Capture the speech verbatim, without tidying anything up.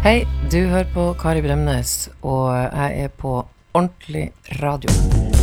Hei, du hører på Kari Bremnes, og jeg er på ordentlig radio.